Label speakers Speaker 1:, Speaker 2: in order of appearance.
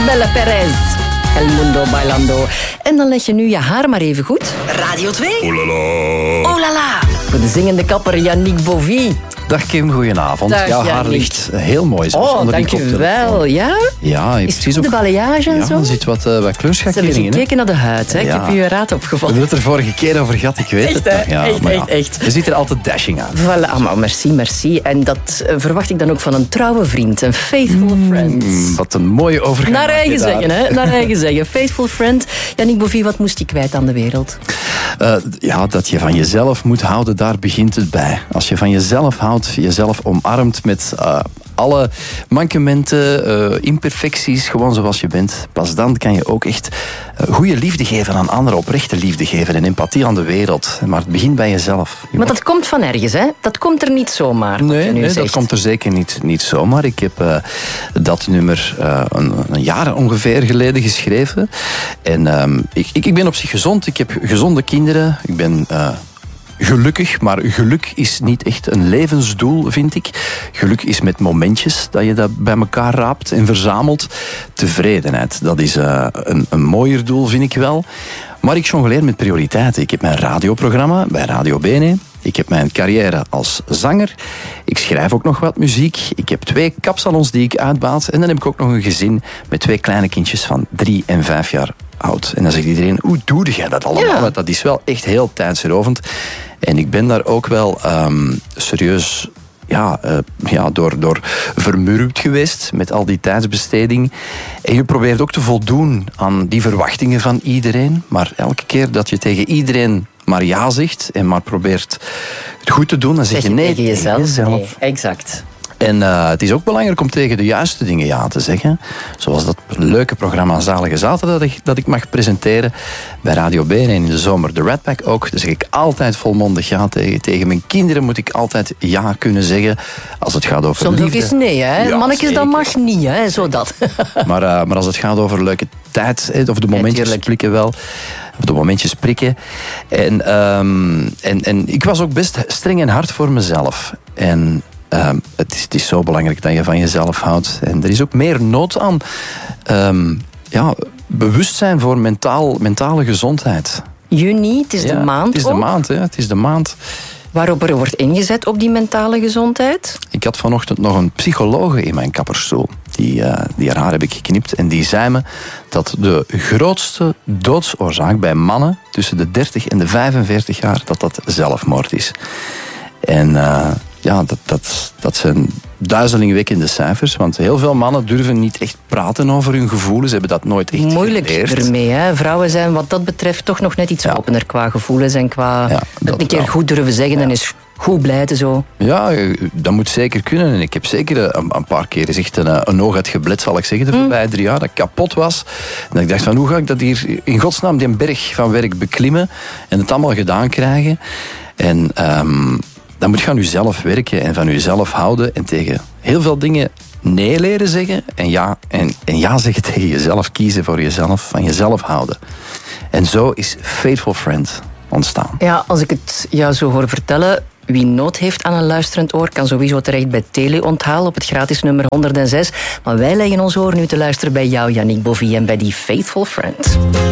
Speaker 1: Adele Perez. El Mundo Bailando. En dan leg je nu je haar maar even goed.
Speaker 2: Radio 2.
Speaker 3: Oh la la.
Speaker 2: Oh la la.
Speaker 1: Voor de zingende kapper Yannick Bovie.
Speaker 4: Dag Kim, goedenavond.
Speaker 1: Dag,
Speaker 4: Jouw haar
Speaker 1: Yannick.
Speaker 4: ligt heel mooi. Zelfs
Speaker 1: Oh,
Speaker 4: onder die
Speaker 1: dankjewel.
Speaker 4: koptelefoon.
Speaker 1: Ja?
Speaker 4: Ja,
Speaker 1: Is het goed, de balayage en zo?
Speaker 4: er zit wat
Speaker 1: Ze hebben
Speaker 4: kleurschakeringen in.
Speaker 1: gekeken naar de huid. Hè?
Speaker 4: Ja.
Speaker 1: Ik heb je raad
Speaker 4: We
Speaker 1: opgevallen.
Speaker 4: hebben het er vorige keer over gehad, ik weet
Speaker 1: Echt,
Speaker 4: het.
Speaker 1: hè?
Speaker 4: nog. Ja,
Speaker 1: Echt,
Speaker 4: maar ja,
Speaker 1: echt.
Speaker 4: Je ziet er altijd dashing uit.
Speaker 1: Voilà, maar merci. En dat verwacht ik dan ook van een trouwe vriend. Een faithful friend.
Speaker 4: Wat een mooie overgang.
Speaker 1: Naar
Speaker 4: maak je
Speaker 1: eigen
Speaker 4: daar.
Speaker 1: zeggen, hè? Naar eigen zeggen. Faithful friend. Yannick Bovie, wat moest hij kwijt aan de wereld?
Speaker 4: Ja, dat je van jezelf moet houden, daar begint het bij. Als je van jezelf houdt, jezelf omarmt met alle mankementen, imperfecties, gewoon zoals je bent, pas dan kan je ook echt goede liefde geven aan anderen, oprechte liefde geven en empathie aan de wereld. Maar het begint bij jezelf.
Speaker 1: Maar dat komt van ergens, hè? Dat komt er niet zomaar. wat je nu
Speaker 4: Nee, dat
Speaker 1: zegt.
Speaker 4: komt er zeker niet zomaar. Ik heb dat nummer een jaar ongeveer geleden geschreven. En ik ben op zich gezond. Ik heb gezonde kinderen. Ik ben gelukkig, maar geluk is niet echt een levensdoel, vind ik. Geluk is met momentjes dat je dat bij elkaar raapt en verzamelt. Tevredenheid, dat is een mooier doel, vind ik wel. Maar ik jongleer met prioriteiten. Ik heb mijn radioprogramma bij Radio Bene. Ik heb mijn carrière als zanger. Ik schrijf ook nog wat muziek. Ik heb 2 kapsalons die ik uitbaat. En dan heb ik ook nog een gezin met 2 kleine kindjes van 3 en 5 jaar oud. En dan zegt iedereen, hoe doe jij dat allemaal?
Speaker 1: Ja.
Speaker 4: Want dat is wel echt heel tijdsrovend. En ik ben daar ook wel serieus door vermurwd geweest met al die tijdsbesteding. En je probeert ook te voldoen aan die verwachtingen van iedereen. Maar elke keer dat je tegen iedereen maar ja zegt en maar probeert het goed te doen, dan zeg je nee
Speaker 1: tegen jezelf.
Speaker 4: jezelf.
Speaker 1: Nee, exact.
Speaker 4: En het is ook belangrijk om tegen de juiste dingen ja te zeggen. Zoals dat leuke programma Zalige Zaterdag dat ik mag presenteren bij Radio Bene en in de zomer de Rat Pack ook. Daar zeg ik altijd volmondig ja tegen. Tegen mijn kinderen moet ik altijd ja kunnen zeggen als het gaat over
Speaker 1: Soms
Speaker 4: liefde.
Speaker 1: ook eens nee, hè?
Speaker 4: Ja,
Speaker 1: Mannetjes, dat
Speaker 4: zeker.
Speaker 1: mag niet, hè? Zo dat.
Speaker 4: Maar als het gaat over leuke tijd, of de momentjes
Speaker 1: tuurlijk.
Speaker 4: prikken wel. Of de momentjes prikken. En ik was ook best streng en hard voor mezelf. En het is zo belangrijk dat je van jezelf houdt. En er is ook meer nood aan bewustzijn voor mentale gezondheid.
Speaker 1: Juni, het is de maand
Speaker 4: Het is de
Speaker 1: ook,
Speaker 4: maand, hè. Het is de maand.
Speaker 1: waarop er wordt ingezet op die mentale gezondheid.
Speaker 4: Ik had vanochtend nog een psychologe in mijn kappersstoel. Die haar heb ik geknipt. En die zei me dat de grootste doodsoorzaak bij mannen tussen de 30 en de 45 jaar, dat zelfmoord is. En dat zijn duizelingwekkende cijfers. Want heel veel mannen durven niet echt praten over hun gevoelens. Ze hebben dat nooit echt
Speaker 1: Moeilijk
Speaker 4: geleerd.
Speaker 1: ermee, hè? Vrouwen zijn wat dat betreft toch nog net iets opener qua gevoelens en qua
Speaker 4: Ja,
Speaker 1: het
Speaker 4: dat
Speaker 1: een keer
Speaker 4: wel.
Speaker 1: goed durven zeggen en is goed blijten zo.
Speaker 4: Ja, dat moet zeker kunnen. En ik heb zeker een paar keer echt een oog uitgeblet, zal ik zeggen, de voorbije 3 jaar, dat kapot was. En ik dacht van, hoe ga ik dat hier in godsnaam die berg van werk beklimmen en het allemaal gedaan krijgen? En dan moet je aan jezelf werken en van jezelf houden en tegen heel veel dingen nee leren zeggen en ja zeggen tegen jezelf, kiezen voor jezelf, van jezelf houden. En zo is Faithful Friend ontstaan.
Speaker 1: Ja, als ik het jou zo hoor vertellen, wie nood heeft aan een luisterend oor, kan sowieso terecht bij Teleonthaal op het gratis nummer 106. Maar wij leggen ons oor nu te luisteren bij jou, Yannick Bovie, en bij die Faithful Friend.